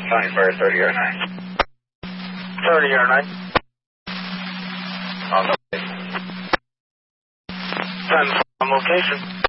County Fire 30 or 9. 30 or 9. On the way. 10 on location.